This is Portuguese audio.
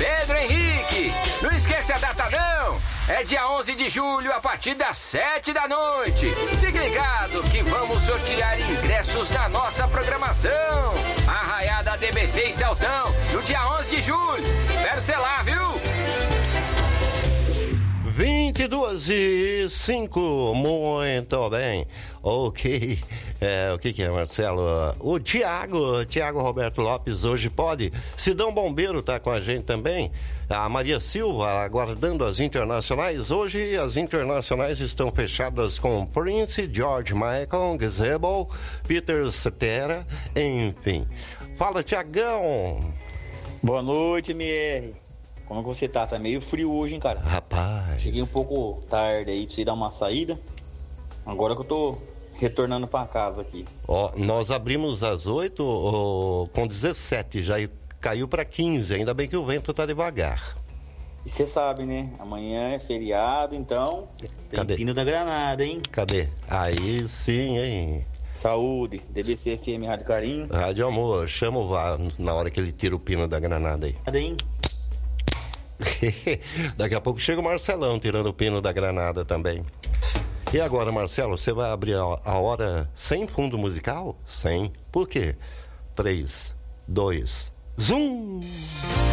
Pedro Henrique. Não esquece a data não. É dia 11 de julho a partir das 7 da noite. Fique ligado que vamos sortear ingressos na nossa programação. Arraiada DBC e Celtão, no dia 11 de julho. Espero ser lá, viu? 22:05, muito bem. Ok. O que é, Marcelo? O Tiago Roberto Lopes hoje pode. Sidão Bombeiro tá com a gente também. A Maria Silva aguardando as internacionais. Hoje as internacionais estão fechadas com Prince, George Michael, Gazebo, Peter Cetera, enfim. Fala, Tiagão. Boa noite, MR. Como você tá? Tá meio frio hoje, hein, cara? Rapaz. Cheguei um pouco tarde aí pra você dar uma saída. Agora que eu tô retornando pra casa aqui. Nós abrimos às 8 com 17, já caiu pra 15. Ainda bem que o vento tá devagar. E você sabe, né? Amanhã é feriado, então tem Pino da Granada, hein? Cadê? Aí sim, hein? Saúde, DBC FM Rádio Carinho. Rádio Amor, chama o VAR na hora que ele tira o pino da granada aí. Cadê, hein? Daqui a pouco chega o Marcelão tirando o pino da granada também. E agora, Marcelo, você vai abrir a hora sem fundo musical? Sem. Por quê? 3, 2, zum!